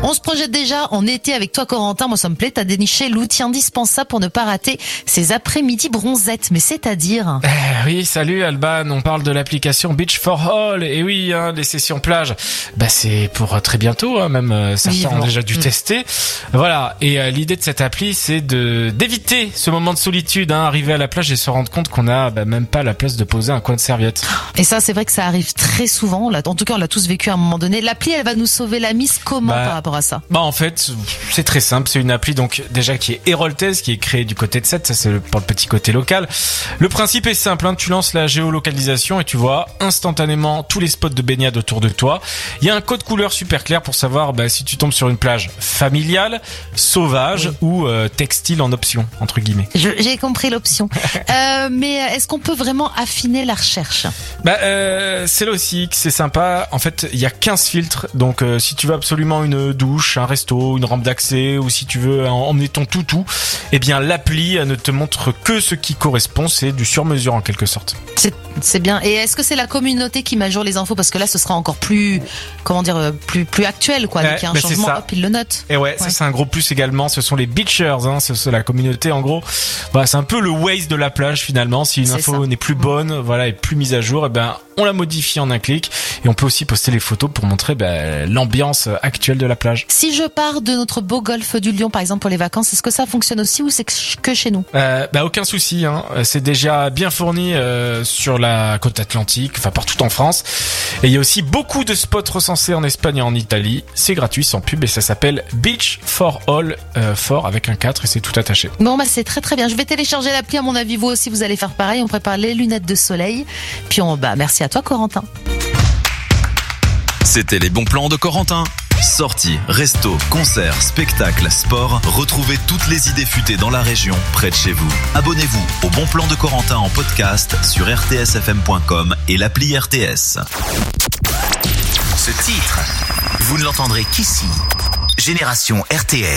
On se projette déjà en été avec toi, Corentin. Moi, ça me plaît. T'as déniché l'outil indispensable pour ne pas rater ces après-midi bronzettes. Mais c'est-à-dire? Oui, salut Alban. On parle de l'application Beach for All. Et oui, les sessions plage. C'est pour très bientôt. Même certains ont déjà dû tester. Voilà. Et l'idée de cette appli, c'est d'éviter ce moment de solitude. Arriver à la plage et se rendre compte qu'on a même pas la place de poser un coin de serviette. Et ça, c'est vrai que ça arrive très souvent. En tout cas, on l'a tous vécu à un moment donné. L'appli, elle va nous sauver la mise. Comment par rapport à ça? En fait, c'est très simple. C'est une appli donc déjà qui est héroltaise, qui est créée du côté de Sète. Ça, c'est pour le petit côté local. Le principe est simple. Tu lances la géolocalisation et tu vois instantanément tous les spots de baignade autour de toi. Il y a un code couleur super clair pour savoir si tu tombes sur une plage familiale, sauvage ou textile en option, entre guillemets. J'ai compris l'option. Mais est-ce qu'on peut vraiment affiner la recherche? C'est là aussi que c'est sympa. En fait, il y a 15 filtres. Donc, si tu veux absolument une douche, un resto, une rampe d'accès, ou si tu veux emmener ton toutou, l'appli ne te montre que ce qui correspond. C'est du sur-mesure en quelque sorte. C'est bien. Et est-ce que c'est la communauté qui met à jour les infos? Parce que là, ce sera encore plus, plus actuel, quoi. Donc, il y a un changement, hop, il le note. Et ça, c'est un gros plus également. Ce sont les beachers, c'est la communauté, en gros. C'est un peu le Waze de la plage, finalement. Si une info n'est plus bonne, et plus mise à jour, on la modifie en un clic. Et on peut aussi poster les photos pour montrer, l'ambiance actuelle de la plage. Si je pars de notre beau golfe du Lion, par exemple, pour les vacances, est-ce que ça fonctionne aussi ou c'est que chez nous? Aucun souci, C'est déjà bien fourni, sur la côte atlantique, partout en France. Et il y a aussi beaucoup de spots recensés en Espagne et en Italie. C'est gratuit, sans pub, et ça s'appelle Beach for All, for avec un 4 et c'est tout attaché. Bon, c'est très très bien. Je vais télécharger l'appli, à mon avis, vous aussi, vous allez faire pareil. On prépare les lunettes de soleil. Puis merci à toi, Corentin. C'était les bons plans de Corentin. Sorties, restos, concerts, spectacles, sport. Retrouvez toutes les idées futées dans la région, près de chez vous. Abonnez-vous au Bon Plan de Corentin en podcast sur rtsfm.com et l'appli RTS. Ce titre, vous ne l'entendrez qu'ici. Génération RTS.